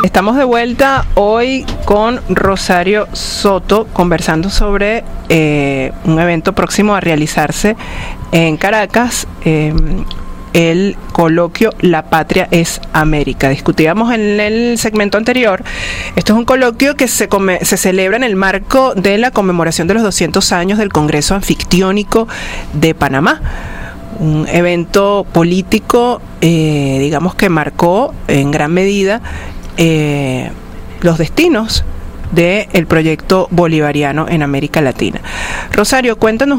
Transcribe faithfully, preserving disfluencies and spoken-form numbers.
Estamos de vuelta hoy con Rosario Soto conversando sobre eh, un evento próximo a realizarse en Caracas, eh, el coloquio La Patria es América. Discutíamos en el segmento anterior, esto es un coloquio que se, come, se celebra en el marco de la conmemoración de los doscientos años del Congreso Anfictiónico de Panamá. Un evento político, eh, digamos que marcó en gran medida eh, los destinos del proyecto bolivariano en América Latina. Rosario, cuéntanos